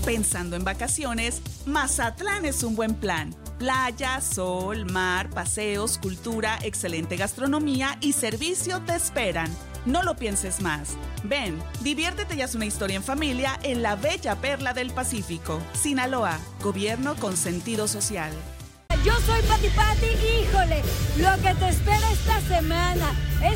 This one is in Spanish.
Pensando en vacaciones, Mazatlán es un buen plan. Playa, sol, mar, paseos, cultura, excelente gastronomía y servicio te esperan. No lo pienses más. Ven, diviértete y haz una historia en familia en la bella perla del Pacífico. Sinaloa, gobierno con sentido social. Yo soy Pati, híjole, lo que te espera esta semana es